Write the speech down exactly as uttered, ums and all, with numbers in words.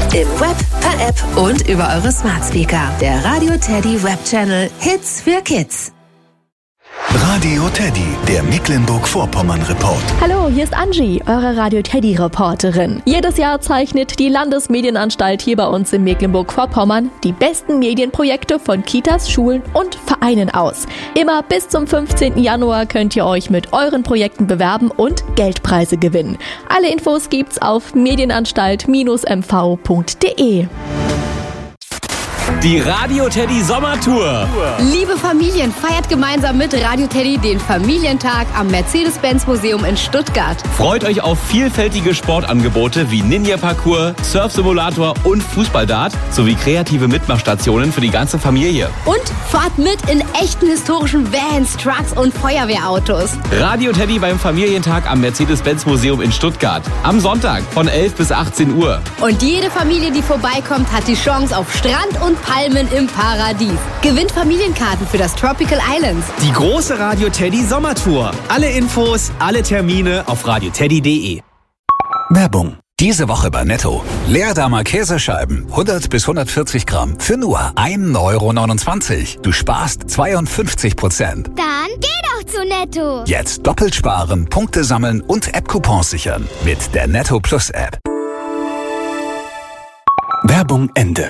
Im Web, per App und über eure Smart Speaker. Der Radio Teddy Web Channel Hits für Kids. Radio Teddy, der Mecklenburg-Vorpommern-Report. Hallo, hier ist Angie, eure Radio Teddy-Reporterin. Jedes Jahr zeichnet die Landesmedienanstalt hier bei uns in Mecklenburg-Vorpommern die besten Medienprojekte von Kitas, Schulen und Vereinen aus. Immer bis zum fünfzehnten Januar könnt ihr euch mit euren Projekten bewerben und Geldpreise gewinnen. Alle Infos gibt's auf medienanstalt Bindestrich m v punkt d e. Die Radio Teddy Sommertour. Liebe Familien, feiert gemeinsam mit Radio Teddy den Familientag am Mercedes-Benz-Museum in Stuttgart. Freut euch auf vielfältige Sportangebote wie Ninja-Parcours, Surf-Simulator und Fußballdart sowie kreative Mitmachstationen für die ganze Familie. Und fahrt mit in echten historischen Vans, Trucks und Feuerwehrautos. Radio Teddy beim Familientag am Mercedes-Benz-Museum in Stuttgart. Am Sonntag von elf bis achtzehn Uhr. Und jede Familie, die vorbeikommt, hat die Chance auf Strand und Palmen im Paradies. Gewinnt Familienkarten für das Tropical Islands. Die große Radio Teddy Sommertour. Alle Infos, alle Termine auf radio teddy punkt de. Werbung. Diese Woche bei Netto. Leerdamer Käsescheiben, hundert bis hundertvierzig Gramm, für nur ein Euro neunundzwanzig. Du sparst zweiundfünfzig Prozent. Dann geh doch zu Netto. Jetzt doppelt sparen, Punkte sammeln und App-Coupons sichern. Mit der Netto Plus App. Werbung Ende.